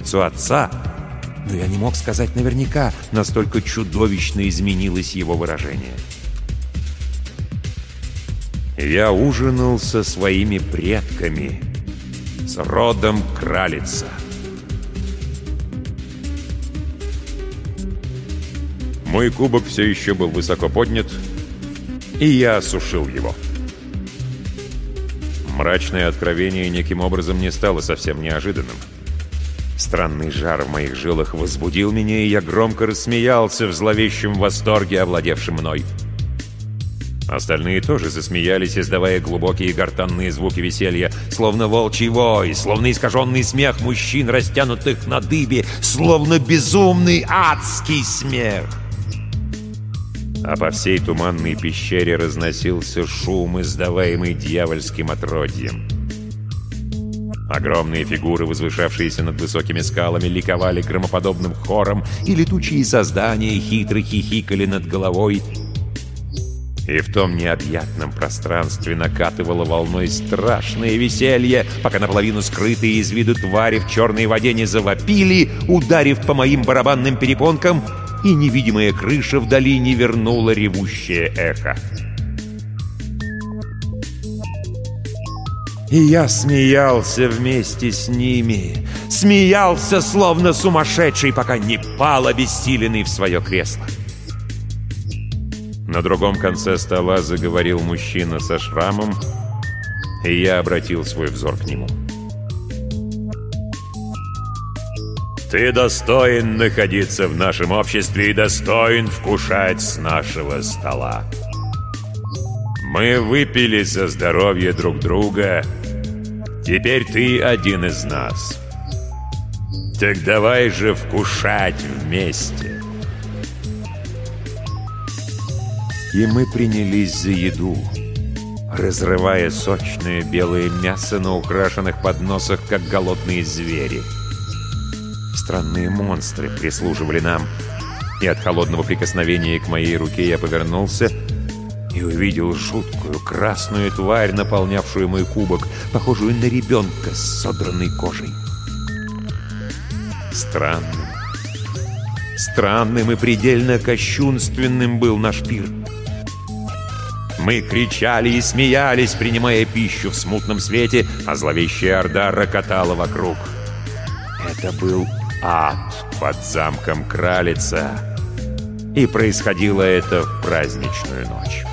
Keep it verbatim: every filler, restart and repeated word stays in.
лицо отца, но я не мог сказать наверняка, настолько чудовищно изменилось его выражение. Я ужинал со своими предками, с родом Кралица. Мой кубок все еще был высоко поднят, и я осушил его. Мрачное откровение неким образом не стало совсем неожиданным. Странный жар в моих жилах возбудил меня, и я громко рассмеялся в зловещем восторге, овладевшем мной. Остальные тоже засмеялись, издавая глубокие гортанные звуки веселья, словно волчий вой, словно искаженный смех мужчин, растянутых на дыбе, словно безумный адский смех. А по всей туманной пещере разносился шум, издаваемый дьявольским отродьем. Огромные фигуры, возвышавшиеся над высокими скалами, ликовали громоподобным хором, и летучие создания хитро хихикали над головой. И в том необъятном пространстве накатывало волной страшное веселье, пока наполовину скрытые из виду твари в черной воде не завопили, ударив по моим барабанным перепонкам, и невидимая крыша вдали не вернула ревущее эхо. И я смеялся вместе с ними, смеялся, словно сумасшедший, пока не пал обессиленный в свое кресло. На другом конце стола заговорил мужчина со шрамом, и я обратил свой взор к нему. «Ты достоин находиться в нашем обществе и достоин вкушать с нашего стола. Мы выпили за здоровье друг друга. Теперь ты один из нас. Так давай же вкушать вместе». И мы принялись за еду, разрывая сочное белое мясо на украшенных подносах, как голодные звери. Странные монстры прислуживали нам, и от холодного прикосновения к моей руке я повернулся и увидел жуткую красную тварь, наполнявшую мой кубок, похожую на ребенка с содранной кожей. Странным, странным и предельно кощунственным был наш пир. Мы кричали и смеялись, принимая пищу в смутном свете, а зловещая орда рокотала вокруг. Это был ад под замком Кралица, и происходило это в праздничную ночь.